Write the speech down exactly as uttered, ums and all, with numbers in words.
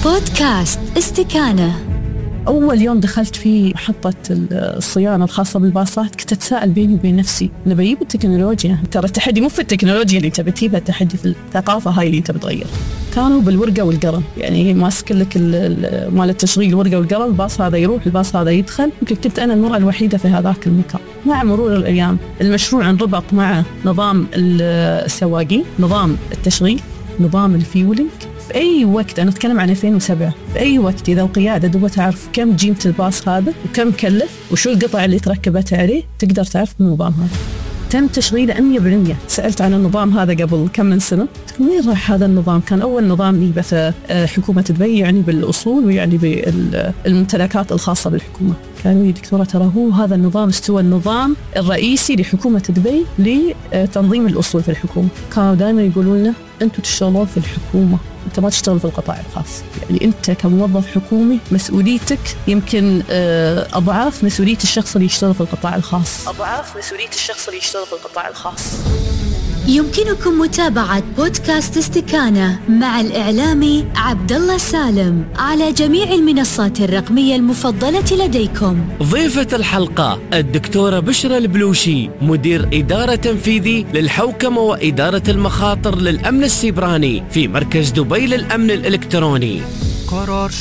بودكاست استكانة. أول يوم دخلت في محطة الصيانة الخاصة بالباصات كنت أتساءل بيني وبين نفسي أنا بجيب التكنولوجيا، ترى التحدي مو في التكنولوجيا اللي أنت بتجيبها، التحدي في الثقافة هاي اللي أنت بتغير. كانوا بالورقة والقلم، يعني ماسك لك مال التشغيل الورقة والقلم، الباص هذا يروح الباص هذا يدخل. يمكن كنت أنا المرأة الوحيدة في هذاك المكان. مع مرور الأيام المشروع انربط مع نظام السواقين، نظام التشغيل، نظام الفيولينج. في أي وقت، أنا أتكلم عن ألفين وسبعة، في أي وقت إذا القيادة دوبها تعرف كم جيمة الباص هذا وكم كلف وشو القطع اللي تركبت عليه، تقدر تعرف النظام هذا. تم تشغيله مية بالمية. سألت عن النظام هذا قبل كم من سنة، وين راح هذا النظام؟ كان أول نظام يبث حكومة دبي، يعني بالأصول ويعني بالممتلكات الخاصة بالحكومة. كانوا يا دكتورة ترى هو هذا النظام استوى النظام الرئيسي لحكومة دبي لتنظيم الأصول في الحكومة. كانوا دائما يقولون لنا أنتوا تشتغلون في الحكومة، أنت ما تشتغل في القطاع الخاص. يعني أنت كموظف حكومي مسؤوليتك يمكن أضعاف مسؤولية الشخص اللي يشتغل في القطاع الخاص أضعاف مسؤولية الشخص اللي يشتغل في القطاع الخاص. يمكنكم متابعة بودكاست استكانة مع الإعلامي عبد الله سالم على جميع المنصات الرقمية المفضلة لديكم. ضيفة الحلقة الدكتورة بشرى البلوشي، مدير إدارة تنفيذي للحوكمة وإدارة المخاطر للأمن السيبراني في مركز دبي للأمن الإلكتروني. قرار